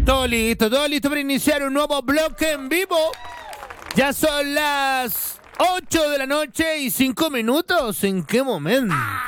todo listo para iniciar un nuevo bloque en vivo. Ya son las 8 de la noche y 5 minutos. ¿En qué momento?